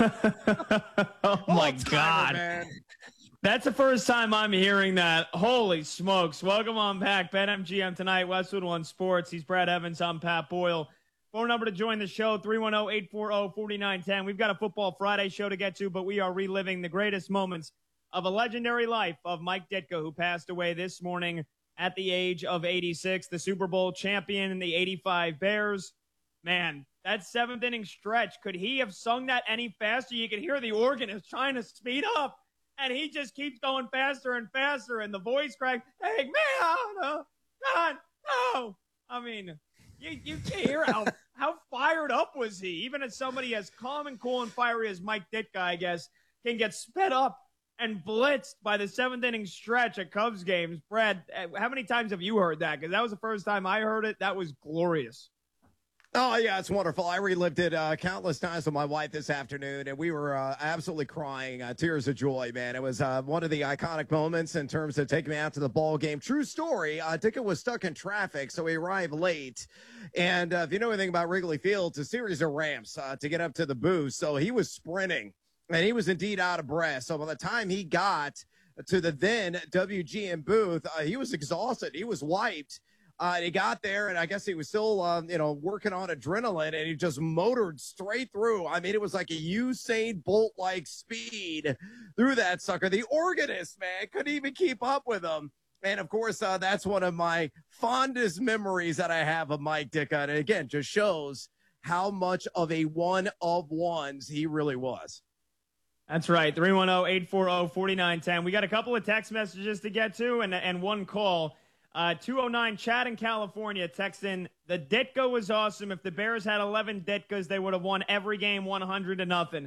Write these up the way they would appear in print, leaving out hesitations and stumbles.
Oh, my God. Man. That's the first time I'm hearing that. Holy smokes. Welcome on back. BetMGM tonight, Westwood One Sports. He's Brad Evans. I'm Pat Boyle. Phone number to join the show, 310-840-4910. We've got a Football Friday show to get to, but we are reliving the greatest moments of a legendary life of Mike Ditka, who passed away this morning at the age of 86, the Super Bowl champion in the 85 Bears. Man, that seventh inning stretch, could he have sung that any faster? You can hear the organist trying to speed up, and he just keeps going faster and faster, and the voice cracks, "Take me out, God, no." I mean, you can hear how fired up was he. Even as somebody as calm and cool and fiery as Mike Ditka, I guess, can get sped up and blitzed by the seventh inning stretch at Cubs games. Brad, how many times have you heard that? Because that was the first time I heard it. That was glorious. Oh, yeah, it's wonderful. I relived it countless times with my wife this afternoon, and we were absolutely crying, tears of joy, man. It was one of the iconic moments in terms of taking me out to the ball game. True story, Ditka was stuck in traffic, so he arrived late. And if you know anything about Wrigley Field, it's a series of ramps to get up to the booth, so he was sprinting, and he was indeed out of breath. So by the time he got to the then WGN booth, he was exhausted. He was wiped. He got there, and I guess he was still, working on adrenaline, and he just motored straight through. I mean, it was like a Usain Bolt-like speed through that sucker. The organist, man, couldn't even keep up with him. And, of course, that's one of my fondest memories that I have of Mike Ditka. And, again, just shows how much of a one-of-ones he really was. That's right, 310-840-4910. We got a couple of text messages to get to and one call. 209 Chad in California texts in, the Ditka was awesome. If the Bears had 11 Ditkas, they would have won every game 100-0.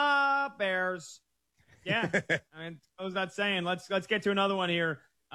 Bears. Yeah, I mean, I was not saying. Let's get to another one here.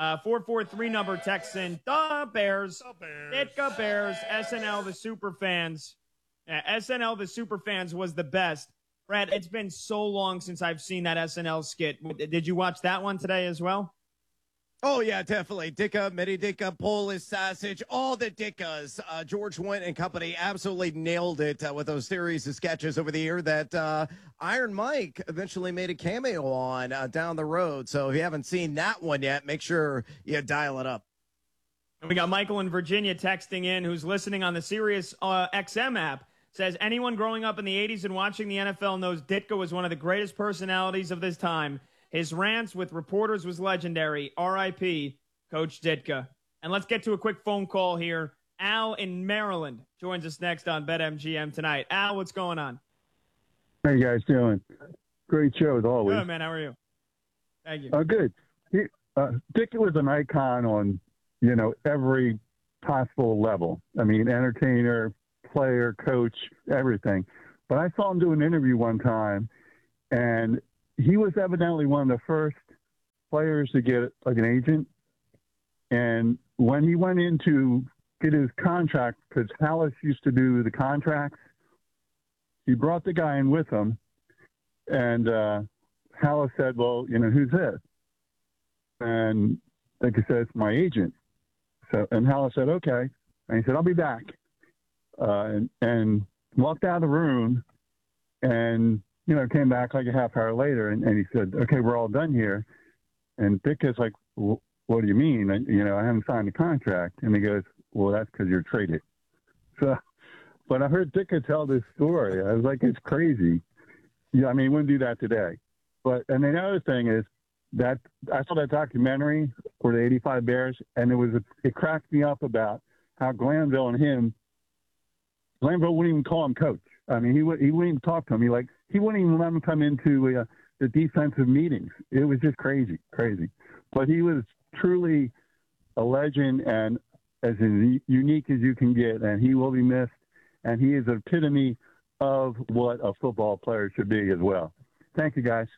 443 number texts in, Bears. Ditka Bears. SNL the super fans. Yeah, SNL the super fans was the best. Brad, it's been so long since I've seen that SNL skit. Did you watch that one today as well? Oh, yeah, definitely. Ditka, Mini Ditka, Polish Sausage, all the Dickas. George Wendt and company absolutely nailed it with those series of sketches over the year that Iron Mike eventually made a cameo on down the road. So if you haven't seen that one yet, make sure you dial it up. And we got Michael in Virginia texting in, who's listening on the Sirius XM app. Says, anyone growing up in the 80s and watching the NFL knows Ditka was one of the greatest personalities of this time. His rants with reporters was legendary. R.I.P. Coach Ditka. And let's get to a quick phone call here. Al in Maryland joins us next on BetMGM tonight. Al, what's going on? How you guys doing? Great show as always. Good, man. How are you? Thank you. Good. Ditka was an icon on, every possible level. I mean, entertainer, player, coach, everything. But I saw him do an interview one time, and he was evidently one of the first players to get like an agent. And when he went in to get his contract, because Halas used to do the contracts, he brought the guy in with him. And Halas said, well, who's this? And like I said, it's my agent. And Halas said, okay. And he said, I'll be back. And walked out of the room and, came back like a half hour later, and he said, okay, we're all done here. And Ditka's like, what do you mean? I haven't signed the contract. And he goes, well, that's because you're traded. So, but I heard Ditka tell this story. I was like, it's crazy. Yeah, I mean, he wouldn't do that today. And the other thing is that I saw that documentary for the 85 Bears, and it cracked me up about how Glanville wouldn't even call him coach. I mean, he wouldn't even talk to him. He wouldn't even let him come into the defensive meetings. It was just crazy. But he was truly a legend and as unique as you can get, and he will be missed. And he is the epitome of what a football player should be as well. Thank you, guys.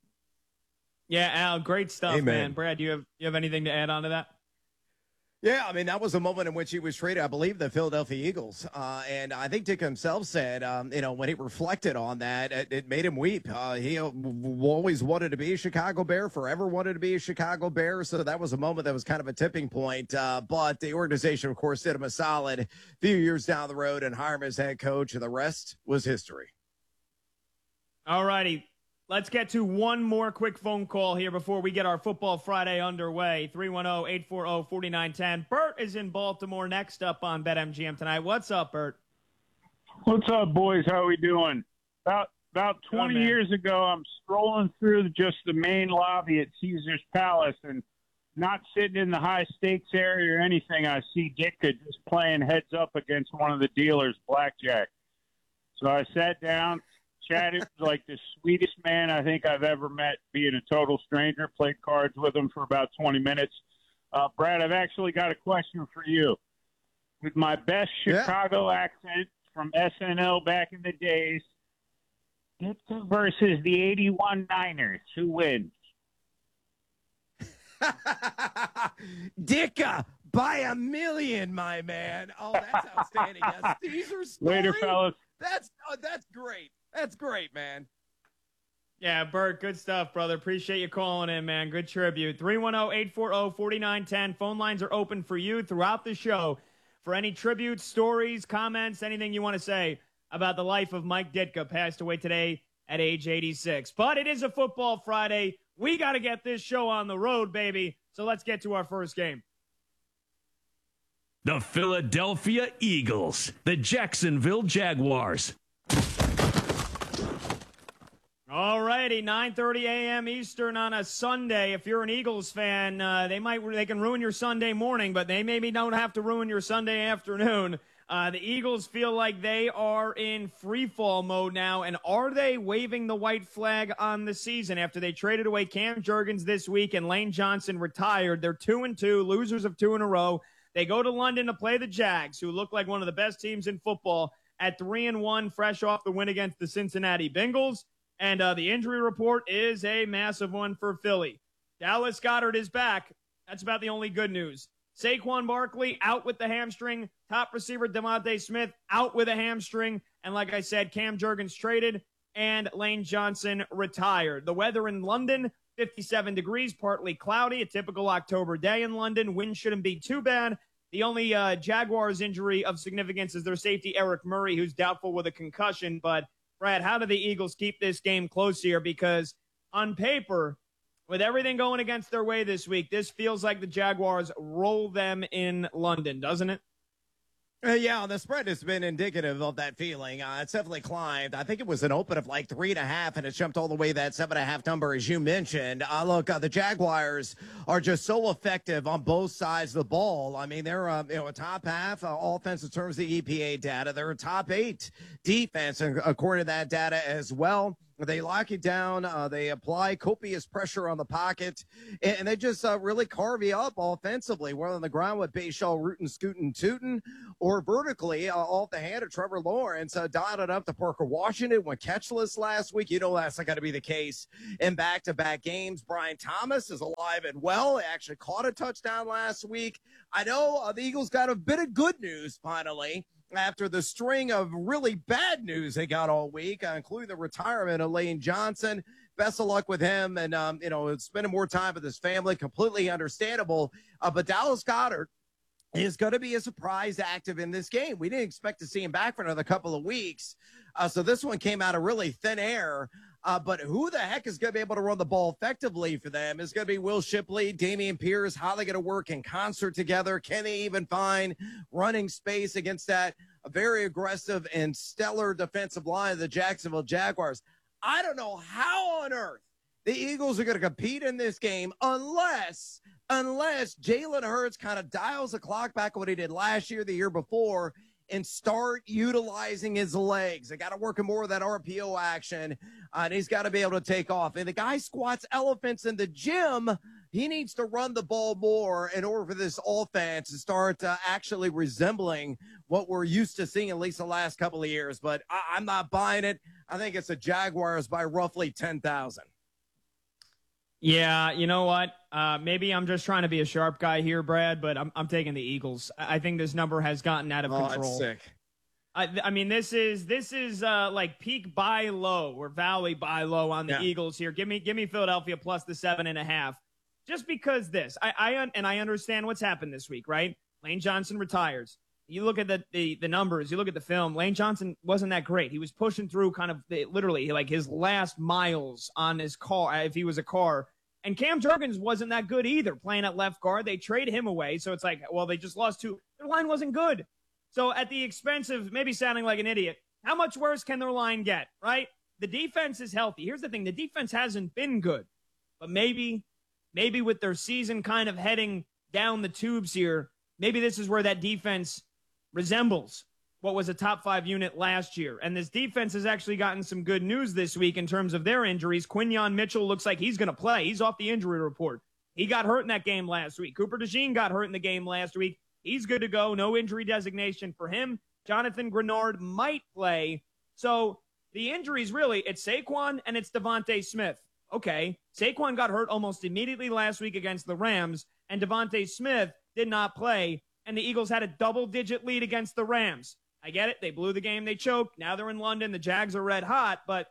Yeah, Al, great stuff, Amen. Man. Brad, do you have anything to add on to that? Yeah, I mean, that was a moment in which he was traded, I believe, the Philadelphia Eagles. And I think Ditka himself said, when he reflected on that, it made him weep. He always wanted to be a Chicago Bear, forever wanted to be a Chicago Bear. So that was a moment that was kind of a tipping point. But the organization, of course, did him a solid few years down the road and hired him as head coach, and the rest was history. All righty. Let's get to one more quick phone call here before we get our Football Friday underway. 310-840-4910. Bert is in Baltimore next up on BetMGM tonight. What's up, Bert? What's up, boys? How are we doing? About 20 years ago, I'm strolling through just the main lobby at Caesar's Palace and not sitting in the high-stakes area or anything. I see Ditka just playing heads up against one of the dealers, blackjack. So I sat down, chatted like the sweetest man I think I've ever met, being a total stranger, played cards with him for about 20 minutes. Brad, I've actually got a question for you. With my best Chicago accent from SNL back in the days, Ditka versus the 81 Niners, who wins? Ditka by a million, my man. Oh, that's outstanding. Yes, Caesar's story. Later, fellas. That's great. That's great, man. Yeah, Bert, good stuff, brother. Appreciate you calling in, man. Good tribute. 310-840-4910. Phone lines are open for you throughout the show for any tributes, stories, comments, anything you want to say about the life of Mike Ditka, passed away today at age 86. But it is a Football Friday. We got to get this show on the road, baby. So let's get to our first game. The Philadelphia Eagles, the Jacksonville Jaguars. All righty, 9:30 a.m. Eastern on a Sunday. If you're an Eagles fan, they can ruin your Sunday morning, but they maybe don't have to ruin your Sunday afternoon. The Eagles feel like they are in free fall mode now, and are they waving the white flag on the season after they traded away Cam Jurgens this week and Lane Johnson retired? They're 2-2, losers of 2 in a row. They go to London to play the Jags, who look like one of the best teams in football, at 3-1, fresh off the win against the Cincinnati Bengals. And the injury report is a massive one for Philly. Dallas Goedert is back. That's about the only good news. Saquon Barkley out with the hamstring. Top receiver DeVonta Smith out with a hamstring. And like I said, Cam Jurgens traded and Lane Johnson retired. The weather in London, 57 degrees, partly cloudy, a typical October day in London. Wind shouldn't be too bad. The only Jaguars injury of significance is their safety, Eric Murray, who's doubtful with a concussion. But Brad, how do the Eagles keep this game close here? Because on paper, with everything going against their way this week, this feels like the Jaguars roll them in London, doesn't it? Yeah, the spread has been indicative of that feeling. It's definitely climbed. I think it was an open of like 3.5, and it jumped all the way to that 7.5 number, as you mentioned. Look, the Jaguars are just so effective on both sides of the ball. I mean, they're a top half offense in terms of the EPA data. They're a top 8 defense, according to that data as well. They lock it down. They apply copious pressure on the pocket, and they just really carve you up offensively, whether on the ground with Bashaw rootin', scootin', tootin', or vertically off the hand of Trevor Lawrence, dotted up to Parker Washington, went catchless last week. You know that's not going to be the case in back-to-back games. Brian Thomas is alive and well. He actually caught a touchdown last week. I know the Eagles got a bit of good news finally, after the string of really bad news they got all week, including the retirement of Lane Johnson. Best of luck with him and, spending more time with his family, completely understandable. But Dallas Goedert is going to be a surprise active in this game. We didn't expect to see him back for another couple of weeks. So this one came out of really thin air. But who the heck is going to be able to run the ball effectively for them is going to be Will Shipley, Dameon Pierce. How are they going to work in concert together? Can they even find running space against that very aggressive and stellar defensive line of the Jacksonville Jaguars? I don't know how on earth the Eagles are going to compete in this game unless Jalen Hurts kind of dials the clock back what he did last year, the year before, and start utilizing his legs. They got to work more of that RPO action, and he's got to be able to take off. And the guy squats elephants in the gym. He needs to run the ball more in order for this offense to start actually resembling what we're used to seeing at least the last couple of years. But I'm not buying it. I think it's the Jaguars by roughly 10,000. Yeah, you know what? Maybe I'm just trying to be a sharp guy here, Brad, but I'm taking the Eagles. I think this number has gotten out of control. That's sick. I mean, this is like peak buy low or valley buy low on the Eagles here. Give me Philadelphia plus the 7.5. Just because I understand what's happened this week, right? Lane Johnson retires. you look at the numbers, you look at the film, Lane Johnson wasn't that great. He was pushing through kind of literally like his last miles on his car, if he was a car. And Cam Jurgens wasn't that good either, playing at left guard. They traded him away. So it's like, well, they just lost two. Their line wasn't good. So at the expense of maybe sounding like an idiot, how much worse can their line get, right? The defense is healthy. Here's the thing. The defense hasn't been good. But maybe with their season kind of heading down the tubes here, maybe this is where that defense resembles what was a top 5 unit last year. And this defense has actually gotten some good news this week in terms of their injuries. Quinyon Mitchell looks like he's going to play. He's off the injury report. He got hurt in that game last week. Cooper DeJean got hurt in the game last week. He's good to go. No injury designation for him. Jonathan Grenard might play. So the injuries really, it's Saquon and it's Devontae Smith. Okay, Saquon got hurt almost immediately last week against the Rams, and Devontae Smith did not play, and the Eagles had a double-digit lead against the Rams. I get it. They blew the game. They choked. Now they're in London. The Jags are red hot. But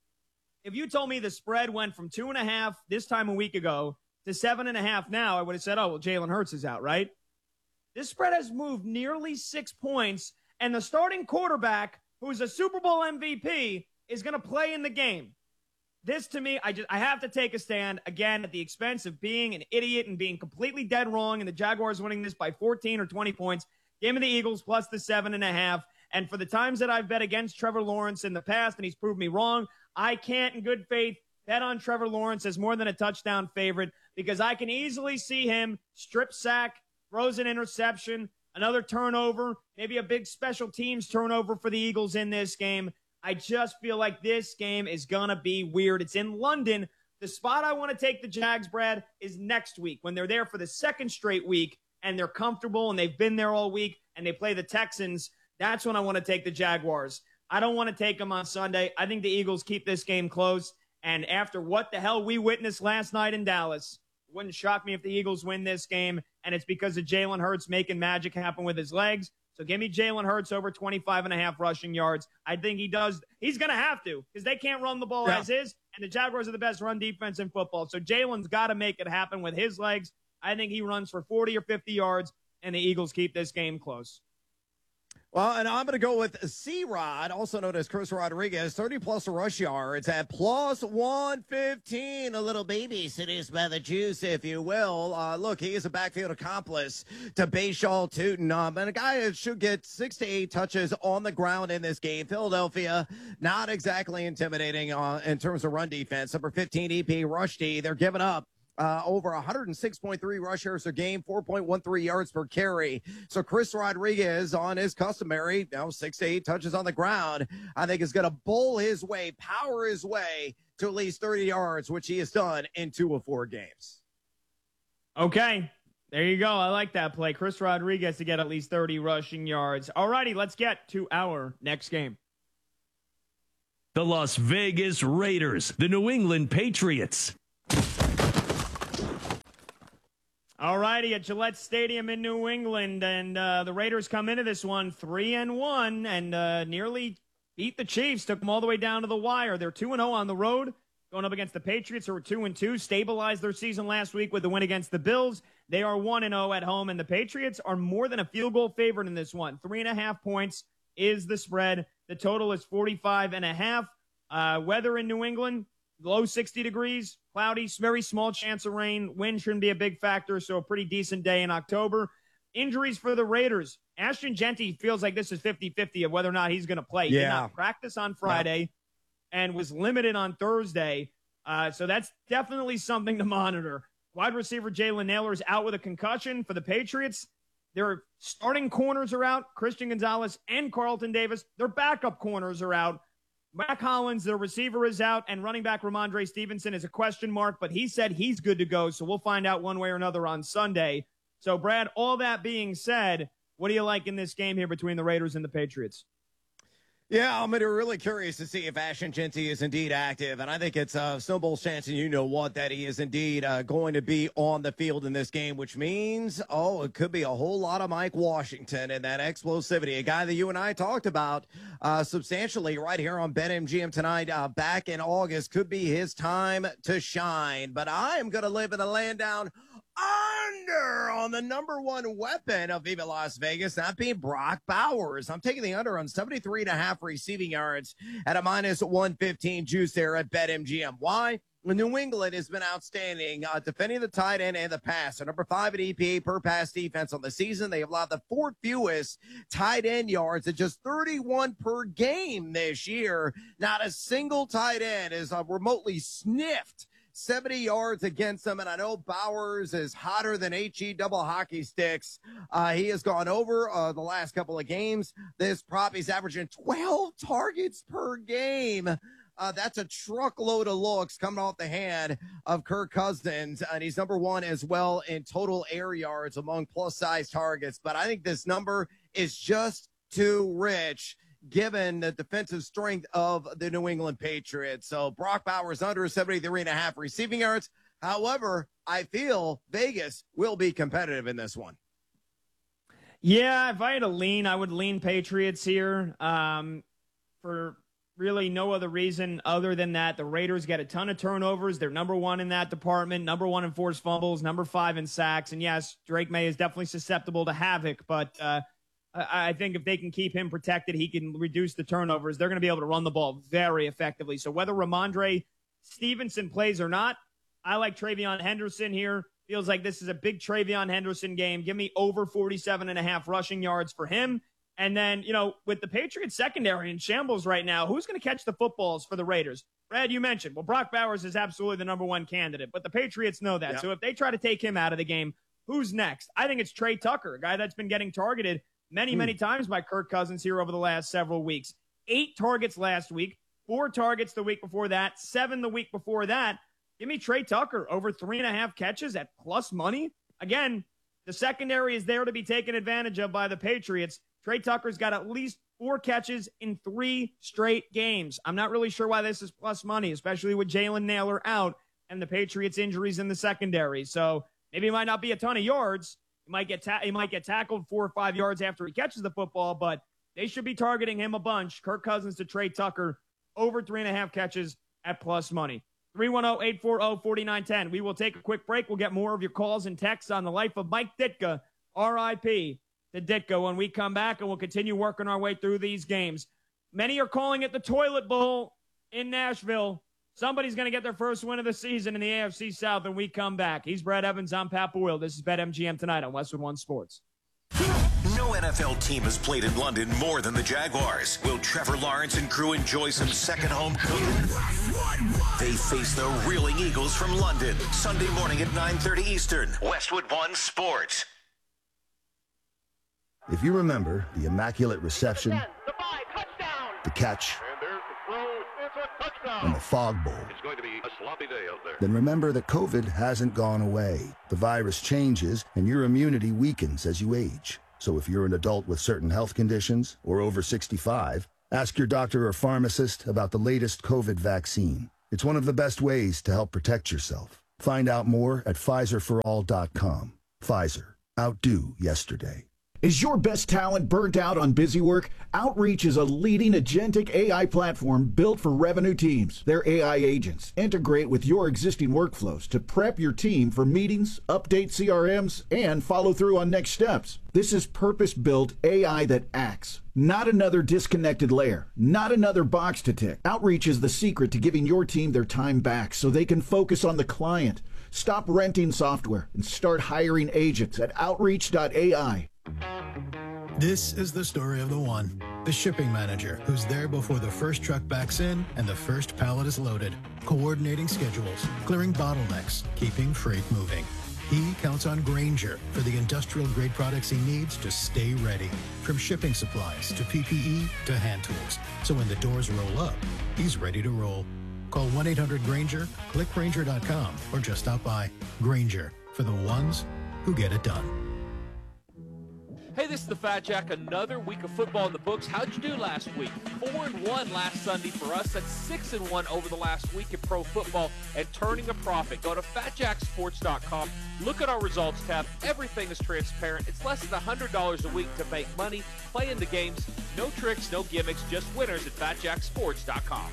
if you told me the spread went from 2.5 this time a week ago to 7.5 now, I would have said, oh, well, Jalen Hurts is out, right? This spread has moved nearly 6 points, and the starting quarterback, who is a Super Bowl MVP, is going to play in the game. This, to me, I have to take a stand, again, at the expense of being an idiot and being completely dead wrong, and the Jaguars winning this by 14 or 20 points. Give me the Eagles plus the 7.5. And for the times that I've bet against Trevor Lawrence in the past, and he's proved me wrong, I can't, in good faith, bet on Trevor Lawrence as more than a touchdown favorite because I can easily see him strip sack, throws an interception, another turnover, maybe a big special teams turnover for the Eagles in this game. I just feel like this game is going to be weird. It's in London. The spot I want to take the Jags, Brad, is next week when they're there for the second straight week and they're comfortable and they've been there all week and they play the Texans. That's when I want to take the Jaguars. I don't want to take them on Sunday. I think the Eagles keep this game close. And after what the hell we witnessed last night in Dallas, it wouldn't shock me if the Eagles win this game. And it's because of Jalen Hurts making magic happen with his legs. So give me Jalen Hurts over 25.5 rushing yards. I think he does. He's going to have to because they can't run the ball as is. And the Jaguars are the best run defense in football. So Jalen's got to make it happen with his legs. I think he runs for 40 or 50 yards, and the Eagles keep this game close. Well, and I'm going to go with C-Rod, also known as Chris Rodriguez, 30-plus rush yards at plus 115. A little baby seduced by the juice, if you will. Look, he is a backfield accomplice to Bashaw Tootin. And a guy that should get 6 to 8 touches on the ground in this game. Philadelphia, not exactly intimidating in terms of run defense. Number 15, EP Rush D. They're giving up over 106.3 rush yards per game, 4.13 yards per carry. So Chris Rodriguez on his customary, 6 to 8 touches on the ground, I think is going to bowl his way, power his way to at least 30 yards, which he has done in 2 of 4 games. Okay. There you go. I like that play. Chris Rodriguez to get at least 30 rushing yards. All righty, let's get to our next game. The Las Vegas Raiders, the New England Patriots. All righty, at Gillette Stadium in New England, and the Raiders come into this one 3-1 and nearly beat the Chiefs, took them all the way down to the wire. They're 2-0 on the road, going up against the Patriots, who are 2-2, stabilized their season last week with the win against the Bills. They are 1-0 at home, and the Patriots are more than a field goal favorite in this one. 3.5 points is the spread. The total is 45.5. Weather in New England, low 60 degrees, cloudy, very small chance of rain. Wind shouldn't be a big factor, so a pretty decent day in October. Injuries for the Raiders. Ashton Jeanty feels like this is 50-50 of whether or not he's going to play. He did not practice on Friday and was limited on Thursday, so that's definitely something to monitor. Wide receiver Jalen Nailor is out with a concussion for the Patriots. Their starting corners are out, Christian Gonzalez and Carlton Davis. Their backup corners are out. Mac Hollins, their receiver, is out, and running back Ramondre Stevenson is a question mark, but he said he's good to go, so we'll find out one way or another on Sunday. So, Brad, all that being said, what do you like in this game here between the Raiders and the Patriots? Yeah, I'm really curious to see if Ashton Jeanty is indeed active, and I think it's a snowball's chance, and you know what, that he is indeed going to be on the field in this game, which means, it could be a whole lot of Mike Washington and that explosivity, a guy that you and I talked about substantially right here on BetMGM tonight back in August. Could be his time to shine, but I am going to live in the land down under on the number one weapon of Viva Las Vegas, that being Brock Bowers. I'm taking the under on 73.5 receiving yards at a minus 115 juice there at BetMGM. Why? New England has been outstanding defending the tight end and the pass. They're number 5 at EPA per pass defense on the season. They have allowed the 4th fewest tight end yards at just 31 per game this year. Not a single tight end is remotely sniffed 70 yards against them, and I know Bowers is hotter than HE double hockey sticks. He has gone over the last couple of games. This prop, he's averaging 12 targets per game. That's a truckload of looks coming off the hand of Kirk Cousins, and he's number 1 as well in total air yards among plus-size targets. But I think this number is just too rich, given the defensive strength of the New England Patriots. So Brock Bowers under 73.5 receiving yards. However, I feel Vegas will be competitive in this one. Yeah, if I had to lean, I would lean Patriots here for really no other reason other than that the Raiders get a ton of turnovers. They're number 1 in that department, number 1 in forced fumbles, number 5 in sacks. And yes, Drake May is definitely susceptible to havoc, but I think if they can keep him protected, he can reduce the turnovers. They're going to be able to run the ball very effectively. So whether Ramondre Stevenson plays or not, I like Travion Henderson here. Feels like this is a big Travion Henderson game. Give me over 47.5 rushing yards for him. And then, with the Patriots secondary in shambles right now, who's going to catch the footballs for the Raiders? Brad, you mentioned, well, Brock Bowers is absolutely the number 1 candidate, but the Patriots know that. Yep. So if they try to take him out of the game, who's next? I think it's Trey Tucker, a guy that's been getting targeted many times by Kirk Cousins here over the last several weeks. 8 targets last week, 4 targets the week before that, 7 the week before that. Give me Trey Tucker over 3.5 catches at plus money. Again, the secondary is there to be taken advantage of by the Patriots. Trey Tucker's got at least 4 catches in 3 straight games. I'm not really sure why this is plus money, especially with Jalen Nailor out and the Patriots' injuries in the secondary. So maybe it might not be a ton of yards. He might get tackled 4 or 5 yards after he catches the football, but they should be targeting him a bunch. Kirk Cousins to Trey Tucker, over 3.5 catches at plus money. 310-840-4910. We will take a quick break. We'll get more of your calls and texts on the life of Mike Ditka, R.I.P. to Ditka, when we come back, and we'll continue working our way through these games. Many are calling it the Toilet Bowl in Nashville. Somebody's going to get their first win of the season in the AFC South when we come back. He's Brad Evans. I'm Pat Boyle. This is BetMGM tonight on Westwood One Sports. No NFL team has played in London more than the Jaguars. Will Trevor Lawrence and crew enjoy some second home cooking? They face the reeling Eagles from London, Sunday morning at 9:30 Eastern. Westwood One Sports. If you remember the immaculate reception, the catch, and the fog bowl, it's going to be a sloppy day out there. Then remember that COVID hasn't gone away. The virus changes, and your immunity weakens as you age. So if you're an adult with certain health conditions or over 65, ask your doctor or pharmacist about the latest COVID vaccine. It's one of the best ways to help protect yourself. Find out more at PfizerForAll.com. Pfizer. Outdo yesterday. Is your best talent burnt out on busy work? Outreach is a leading agentic AI platform built for revenue teams. Their AI agents integrate with your existing workflows to prep your team for meetings, update CRMs, and follow through on next steps. This is purpose-built AI that acts. Not another disconnected layer. Not another box to tick. Outreach is the secret to giving your team their time back so they can focus on the client. Stop renting software and start hiring agents at Outreach.ai. This is the story of the one, the shipping manager, who's there before the first truck backs in and the first pallet is loaded, coordinating schedules, clearing bottlenecks, keeping freight moving. He counts on Grainger for the industrial-grade products he needs to stay ready, from shipping supplies to PPE to hand tools. So when the doors roll up, he's ready to roll. Call 1-800-GRAINGER, click Grainger.com, or just stop by. Grainger, for the ones who get it done. Hey, this is the Fat Jack. Another week of football in the books. How'd you do last week? 4-1 last Sunday for us. That's 6-1 over the last week in pro football and turning a profit. Go to FatJackSports.com. Look at our results tab. Everything is transparent. It's less than $100 a week to make money. Play in the games. No tricks, no gimmicks, just winners at FatJackSports.com.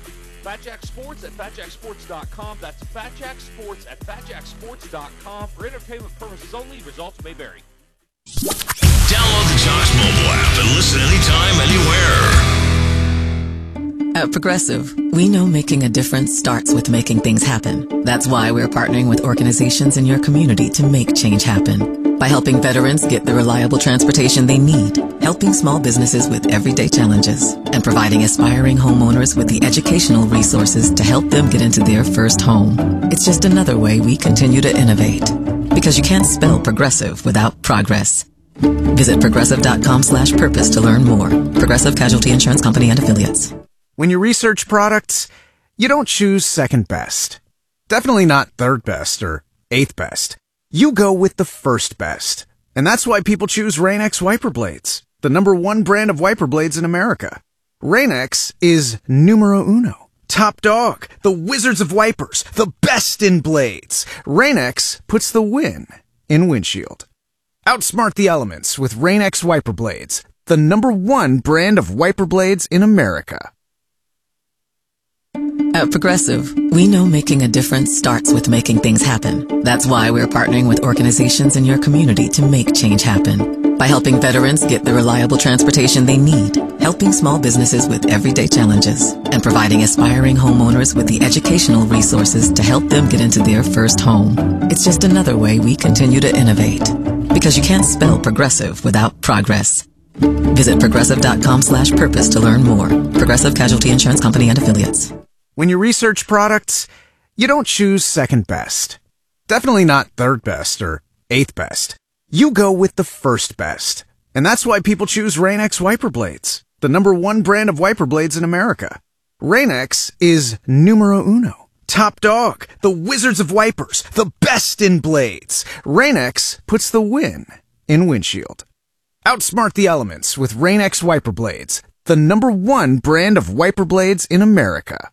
Fat Jack Sports at fatjacksports.com. That's Fat Jack Sports at fatjacksports.com. For entertainment purposes only, results may vary. Download the Josh mobile app and listen anytime, anywhere. At Progressive, we know making a difference starts with making things happen. That's why we're partnering with organizations in your community to make change happen. By helping veterans get the reliable transportation they need, helping small businesses with everyday challenges, and providing aspiring homeowners with the educational resources to help them get into their first home. It's just another way we continue to innovate. Because you can't spell progressive without progress. Visit progressive.com/purpose to learn more. Progressive Casualty Insurance Company and Affiliates. When you research products, you don't choose second best. Definitely not third best or eighth best. You go with the first best. And that's why people choose Rain-X wiper blades, the #1 brand of wiper blades in America. Rain-X is numero uno. Top dog, the wizards of wipers, the best in blades. Rain-X puts the win in windshield. Outsmart the elements with Rain-X wiper blades, the #1 brand of wiper blades in America. At Progressive, we know making a difference starts with making things happen. That's why we're partnering with organizations in your community to make change happen. By helping veterans get the reliable transportation they need, helping small businesses with everyday challenges, and providing aspiring homeowners with the educational resources to help them get into their first home. It's just another way we continue to innovate. Because you can't spell progressive without progress. Visit progressive.com/purpose to learn more. Progressive Casualty Insurance Company and Affiliates. When you research products, you don't choose second best. Definitely not third best or eighth best. You go with the first best. And that's why people choose Rain-X wiper blades, the #1 brand of wiper blades in America. Rain-X is numero uno. Top dog, the wizards of wipers, the best in blades. Rain-X puts the win in windshield. Outsmart the elements with Rain-X wiper blades, the #1 brand of wiper blades in America.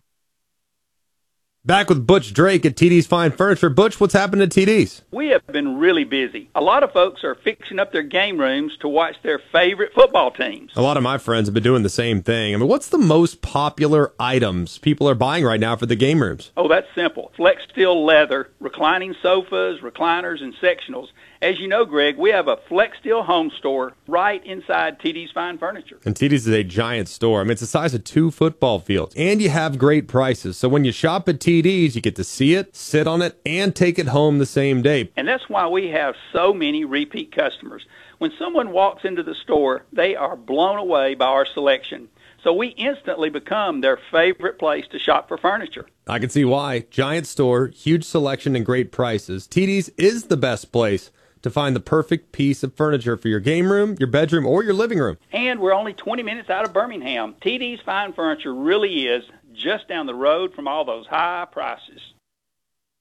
Back with Butch Drake at TD's Fine Furniture. Butch, what's happened at TD's? We have been really busy. A lot of folks are fixing up their game rooms to watch their favorite football teams. A lot of my friends have been doing the same thing. I mean, what's the most popular items people are buying right now for the game rooms? Oh, that's simple. Flex steel leather, reclining sofas, recliners, and sectionals. As you know, Greg, we have a Flex Steel home store right inside TD's Fine Furniture. And TD's is a giant store. I mean, it's the size of 2 football fields. And you have great prices. So when you shop at TD's, you get to see it, sit on it, and take it home the same day. And that's why we have so many repeat customers. When someone walks into the store, they are blown away by our selection. So we instantly become their favorite place to shop for furniture. I can see why. Giant store, huge selection, and great prices. TD's is the best place to find the perfect piece of furniture for your game room, your bedroom, or your living room. And we're only 20 minutes out of Birmingham. TD's Fine Furniture really is just down the road from all those high prices.